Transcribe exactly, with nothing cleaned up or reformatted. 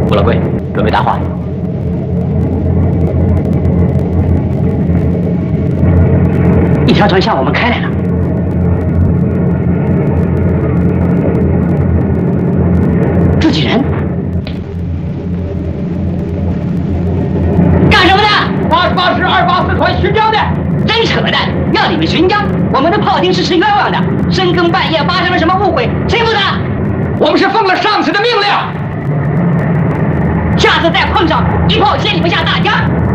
吴老贵，准备搭话。一条船向我们开来了。自己人？干什么的？ 八十八师二八四团巡江的。 真扯淡！要你们巡江，我们的炮兵是吃冤枉的。深更半夜发生了什么误会？谁负责？ 我们是奉了上司的命令。 下次再碰上，一炮接你们下大江。